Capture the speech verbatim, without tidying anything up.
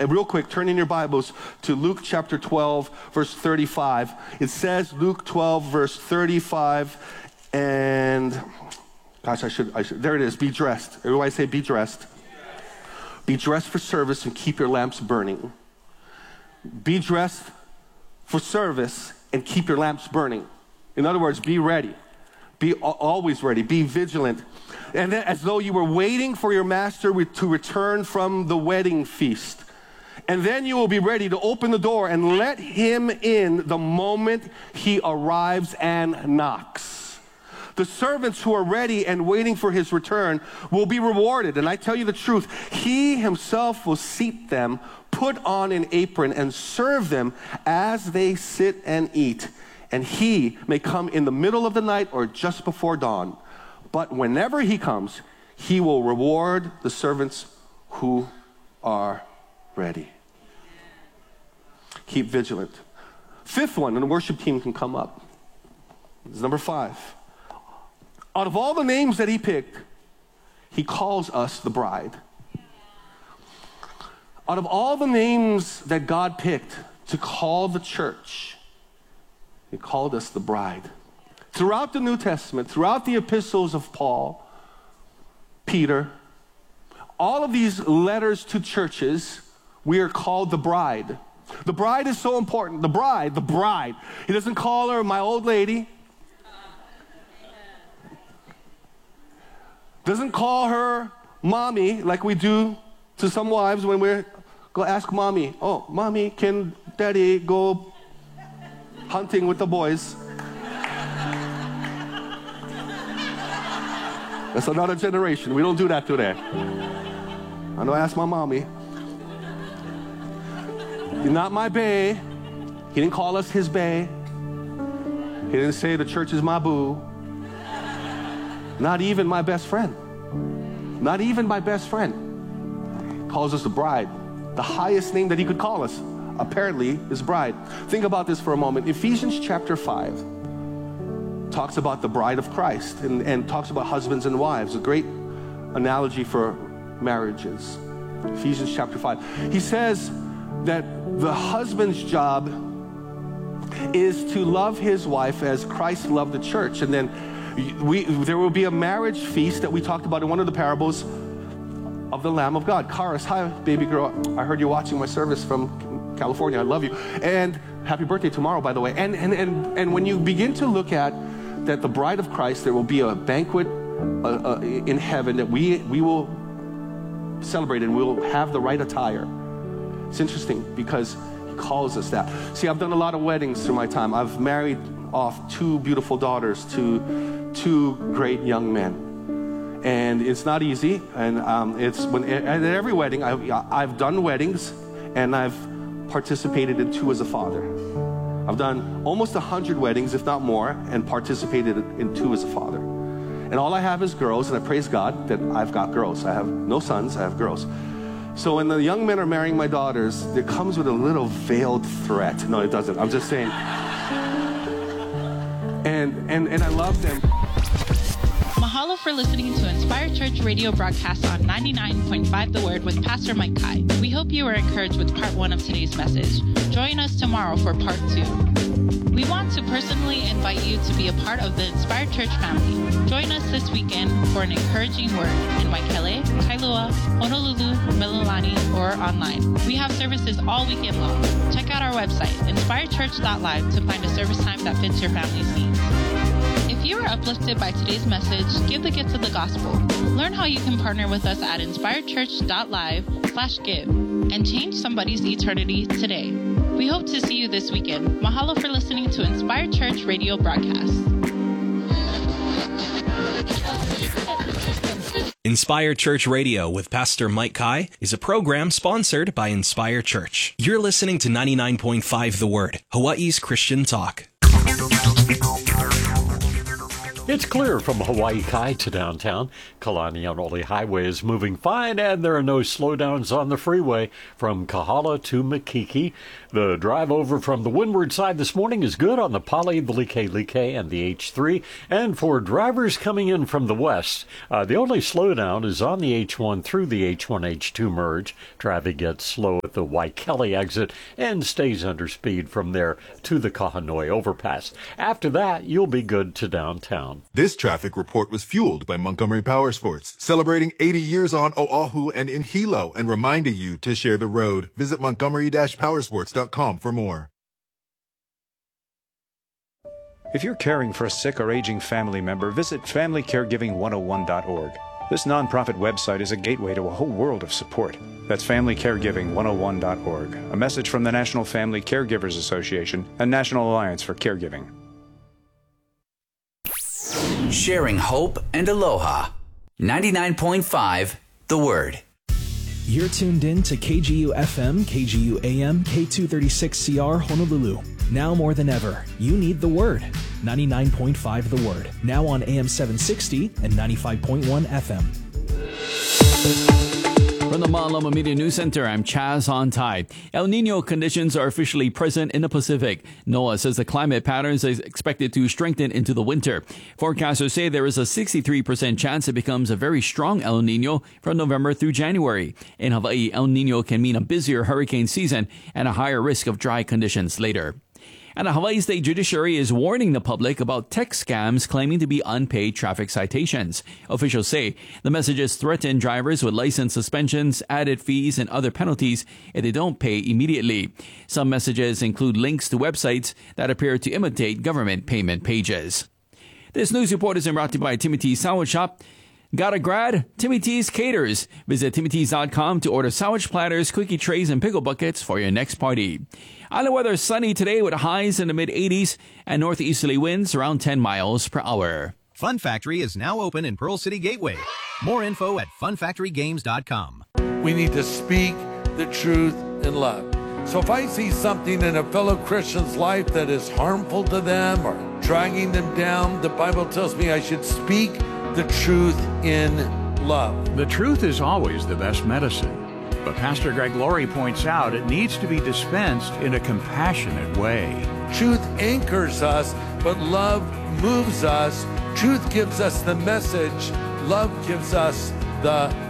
And real quick, turn in your Bibles to Luke chapter twelve, verse thirty-five. It says, Luke twelve, verse thirty-five, and gosh, I should, I should, there it is, be dressed. Everybody say, be dressed. Be dressed for service and keep your lamps burning. Be dressed for service and keep your lamps burning. In other words, be ready. Be always ready. Be vigilant. And then, as though you were waiting for your master to return from the wedding feast. And then you will be ready to open the door and let him in the moment he arrives and knocks. The servants who are ready and waiting for his return will be rewarded. And I tell you the truth, he himself will seat them, put on an apron, and serve them as they sit and eat. And he may come in the middle of the night or just before dawn. But whenever he comes, he will reward the servants who are ready. Keep vigilant. Fifth one, and the worship team can come up. This is number five. Out of all the names that he picked, he calls us the bride. Out of all the names that God picked to call the church, he called us the bride. Throughout the New Testament, throughout the epistles of Paul, Peter, all of these letters to churches, we are called the bride. The bride is so important. The bride, the bride. He doesn't call her my old lady. Doesn't call her mommy like we do to some wives when we're go ask mommy. Oh, mommy, can daddy go hunting with the boys? That's another generation. We don't do that today. I know I asked my mommy. You're not my bae. He didn't call us his bae. He didn't say the church is my boo. Not even my best friend. Not even my best friend. He calls us the bride. The highest name that he could call us, apparently, is bride. Think about this for a moment. Ephesians chapter five talks about the bride of Christ and, and talks about husbands and wives. A great analogy for marriages. Ephesians chapter five. He says that the husband's job is to love his wife as Christ loved the church. And then we, there will be a marriage feast that we talked about in one of the parables of the Lamb of God. Karis, hi, baby girl. I heard you watching my service from California. I love you. And happy birthday tomorrow, by the way. And, and, and, and when you begin to look at that the bride of Christ, there will be a banquet uh, uh, in heaven that we, we will celebrate and we'll have the right attire. It's interesting because he calls us that. See, I've done a lot of weddings through my time. I've married off two beautiful daughters to two great young men. And it's not easy. And um, it's when at every wedding, I've, I've done weddings and I've participated in two as a father. I've done almost a hundred weddings, if not more, and participated in two as a father. And all I have is girls, and I praise God that I've got girls. I have no sons, I have girls. So when the young men are marrying my daughters, it comes with a little veiled threat. No, it doesn't. I'm just saying. And, and, and I love them. Mahalo for listening to Inspired Church radio broadcast on ninety-nine point five The Word with Pastor Mike Kai. We hope you were encouraged with part one of today's message. Join us tomorrow for part two. We want to personally invite you to be a part of the Inspired Church family. Join us this weekend for an encouraging word in Waikele, Kailua, Honolulu, Mililani, or online. We have services all weekend long. Check out our website, inspired church dot live, to find a service time that fits your family's needs. If you were uplifted by today's message, give the gift of the gospel. Learn how you can partner with us at inspired church dot live slash give and change somebody's eternity today. We hope to see you this weekend. Mahalo for listening to Inspired Church radio broadcast. Inspire Church Radio with Pastor Mike Kai is a program sponsored by Inspire Church. You're listening to ninety-nine point five The Word, Hawaii's Christian talk. It's clear from Hawaii Kai to downtown. Kalaniaole Highway is moving fine, and there are no slowdowns on the freeway from Kahala to Makiki. The drive over from the windward side this morning is good on the Pali, the Like and the H three. And for drivers coming in from the west, uh, the only slowdown is on the H one through the H one H two merge. Traffic gets slow at the Waikele exit and stays under speed from there to the Kahanoi overpass. After that, you'll be good to downtown. This traffic report was fueled by Montgomery Power Sports, celebrating eighty years on Oahu and in Hilo, and reminding you to share the road. Visit montgomery dash powersports dot com for more. If you're caring for a sick or aging family member, visit family caregiving one oh one dot org. This nonprofit website is a gateway to a whole world of support. That's family caregiving one oh one dot org. A message from the National Family Caregivers Association and National Alliance for Caregiving. Sharing hope and aloha. ninety-nine point five The Word. You're tuned in to K G U F M, K G U A M, K two thirty-six C R Honolulu. Now more than ever, you need The Word. ninety-nine point five The Word. Now on A M seven sixty and ninety-five point one F M. From the Ma'alama Media News Center, I'm Chaz on Tai. El Nino conditions are officially present in the Pacific. NOAA says the climate patterns is expected to strengthen into the winter. Forecasters say there is a sixty-three percent chance it becomes a very strong El Nino from November through January. In Hawaii, El Nino can mean a busier hurricane season and a higher risk of dry conditions later. And the Hawaii State Judiciary is warning the public about text scams claiming to be unpaid traffic citations. Officials say the messages threaten drivers with license suspensions, added fees, and other penalties if they don't pay immediately. Some messages include links to websites that appear to imitate government payment pages. This news report is brought to you by Timmy T's Sandwich Shop. Got a grad? Timmy T's caters. Visit timmy t's dot com to order sandwich platters, cookie trays, and pickle buckets for your next party. Island weather sunny today with highs in the mid eighties and northeasterly winds around ten miles per hour. Fun Factory is now open in Pearl City Gateway. More info at fun factory games dot com. We need to speak the truth in love. So if I see something in a fellow Christian's life that is harmful to them or dragging them down, the Bible tells me I should speak the truth in love. The truth is always the best medicine. But Pastor Greg Laurie points out it needs to be dispensed in a compassionate way. Truth anchors us, but love moves us. Truth gives us the message. Love gives us the